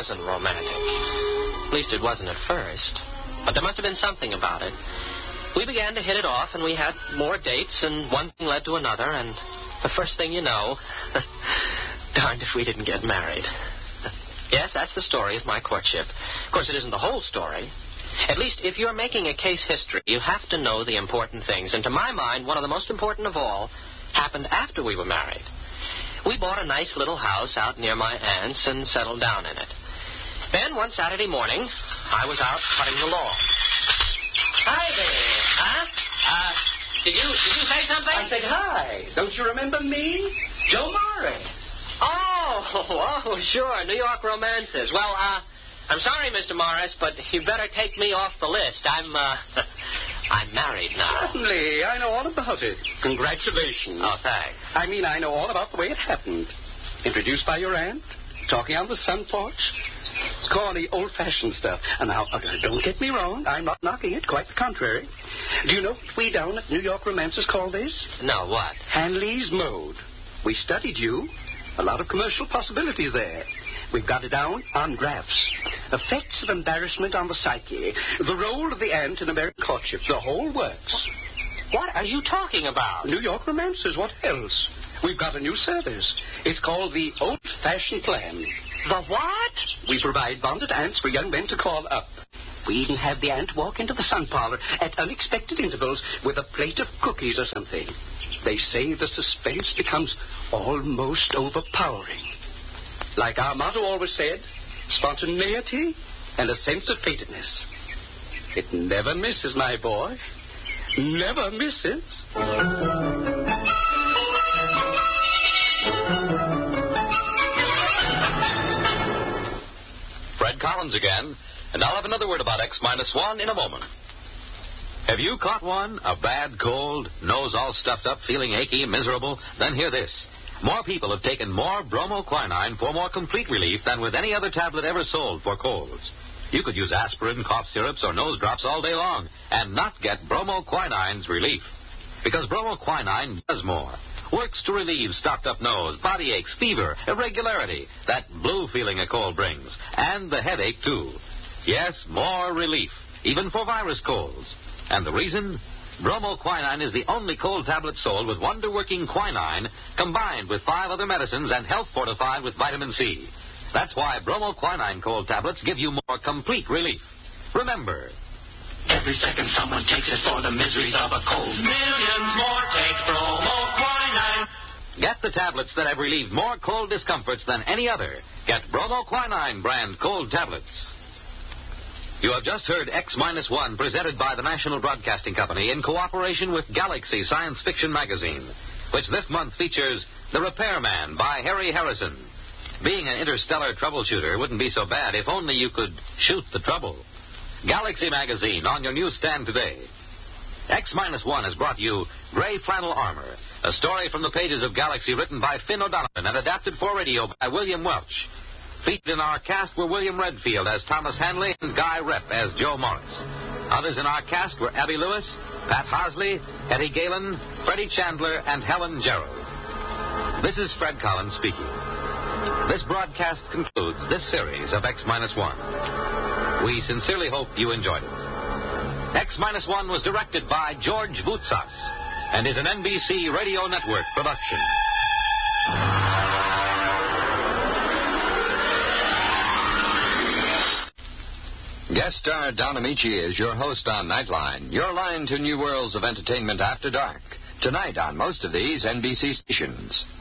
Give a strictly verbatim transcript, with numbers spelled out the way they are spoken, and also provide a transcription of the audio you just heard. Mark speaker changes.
Speaker 1: wasn't romantic. At least it wasn't at first. But there must have been something about it. We began to hit it off, and we had more dates, and one thing led to another, and the first thing you know, darned if we didn't get married. Yes, that's the story of my courtship. Of course, it isn't the whole story. At least, if you're making a case history, you have to know the important things. And to my mind, one of the most important of all happened after we were married. We bought a nice little house out near my aunt's and settled down in it. Then, one Saturday morning, I was out cutting the lawn. Hi there. Huh? Uh, did you, did you say something?
Speaker 2: I said hi. Don't you remember me? Joe Morris.
Speaker 1: Oh, oh, sure. New York Romances. Well, uh, I'm sorry, Mister Morris, but you better take me off the list. I'm, uh, I'm married now.
Speaker 2: Certainly. I know all about it. Congratulations.
Speaker 1: Oh, thanks.
Speaker 2: I mean, I know all about the way it happened. Introduced by your aunt, talking on the sun porch. It's corny, old-fashioned stuff. And now, uh, don't get me wrong. I'm not knocking it. Quite the contrary. Do you know what we down at New York Romances call this?
Speaker 1: No, what?
Speaker 2: Hanley's Mode. We studied you. A lot of commercial possibilities there. We've got it down on graphs. Effects of embarrassment on the psyche. The role of the aunt in American courtship. The whole works.
Speaker 1: What are you talking about?
Speaker 2: New York Romances. What else? We've got a new service. It's called the old-fashioned plan.
Speaker 1: The what?
Speaker 2: We provide bonded aunts for young men to call up. We even have the aunt walk into the sun parlor at unexpected intervals with a plate of cookies or something. They say the suspense becomes almost overpowering. Like our motto always said, spontaneity and a sense of fatedness. It never misses, my boy. Never misses.
Speaker 3: Fred Collins again, and I'll have another word about X minus one in a moment. Have you caught one? A bad cold, nose all stuffed up, feeling achy, miserable? Then hear this. More people have taken more bromoquinine for more complete relief than with any other tablet ever sold for colds. You could use aspirin, cough syrups, or nose drops all day long and not get bromoquinine's relief. Because bromoquinine does more. Works to relieve stopped-up nose, body aches, fever, irregularity, that blue feeling a cold brings, and the headache, too. Yes, more relief, even for virus colds. And the reason? Bromoquinine is the only cold tablet sold with wonder-working quinine combined with five other medicines and health-fortified with vitamin C. That's why bromoquinine cold tablets give you more complete relief. Remember,
Speaker 4: every second someone takes it for the miseries of a cold. Millions more take bromoquinine.
Speaker 3: Get the tablets that have relieved more cold discomforts than any other. Get bromoquinine brand cold tablets. You have just heard X minus one presented by the National Broadcasting Company in cooperation with Galaxy Science Fiction Magazine, which this month features The Repairman by Harry Harrison. Being an interstellar troubleshooter wouldn't be so bad if only you could shoot the trouble. Galaxy Magazine on your newsstand today. X minus one has brought you Gray Flannel Armor, a story from the pages of Galaxy written by Finn O'Donovan and adapted for radio by William Welch. Featured in our cast were William Redfield as Thomas Hanley and Guy Rep as Joe Morris. Others in our cast were Abby Lewis, Pat Hosley, Eddie Galen, Freddie Chandler, and Helen Gerald. This is Fred Collins speaking. This broadcast concludes this series of X minus one. We sincerely hope you enjoyed it. X minus one was directed by George Voutsas and is an N B C Radio Network production.
Speaker 5: Guest star Don Amici is your host on Nightline, your line to new worlds of entertainment after dark. Tonight on most of these N B C stations.